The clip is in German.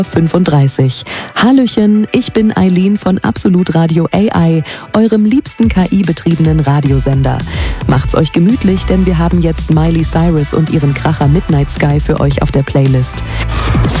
35. Hallöchen, ich bin Eileen von Absolut Radio AI, eurem liebsten KI-betriebenen Radiosender. Macht's euch gemütlich, denn wir haben jetzt Miley Cyrus und ihren Kracher Midnight Sky für euch auf der Playlist.